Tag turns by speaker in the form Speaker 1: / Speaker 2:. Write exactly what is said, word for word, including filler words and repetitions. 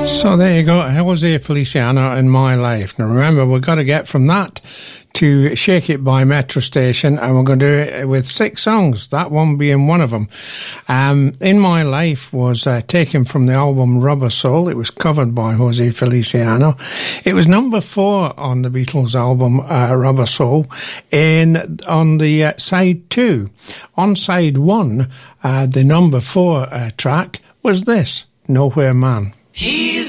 Speaker 1: So there you go, Jose Feliciano in My Life. Now remember, we've got to get from that to Shake It by Metro Station, and we're going to do it with six songs, that one being one of them. Um, in My Life was uh, taken from the album Rubber Soul. It was covered by Jose Feliciano. It was number four on the Beatles album uh, Rubber Soul, in on the uh, side two. On side one, uh, the number four uh, track was this, Nowhere Man.
Speaker 2: He's